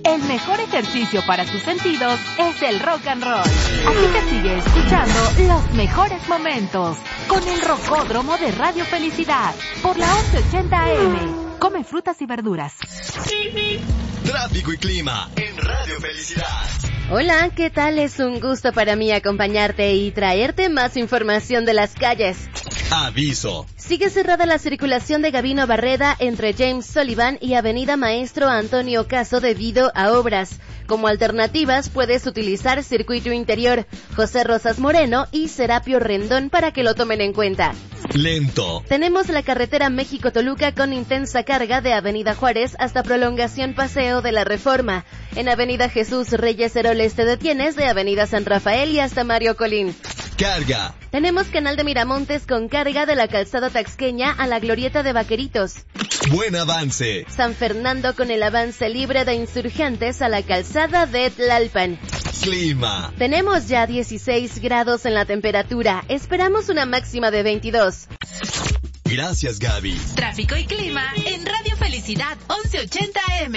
El mejor ejercicio para tus sentidos es el rock and roll. Así que sigue escuchando los mejores momentos con el Rocódromo de Radio Felicidad por la 1180 AM. Come frutas y verduras. Tráfico y clima en Radio Felicidad. Hola, ¿qué tal? Es un gusto para mí acompañarte y traerte más información de las calles. Aviso. Sigue cerrada la circulación de Gabino Barreda entre James Sullivan y Avenida Maestro Antonio Caso debido a obras. Como alternativas puedes utilizar Circuito Interior, José Rosas Moreno y Serapio Rendón para que lo tomen en cuenta. Lento. Tenemos la carretera México-Toluca con intensa carga de Avenida Juárez hasta prolongación Paseo de la Reforma. En Avenida Jesús Reyes Heroles te detienes de Avenida San Rafael y hasta Mario Colín. Carga. Tenemos Canal de Miramontes con carga de la calzada Taxqueña a la Glorieta de Vaqueritos. Buen avance. San Fernando con el avance libre de Insurgentes a la calzada de Tlalpan. Clima. Tenemos ya 16 grados en la temperatura. Esperamos una máxima de 22. Gracias, Gaby. Tráfico y clima en Radio Felicidad 1180 AM.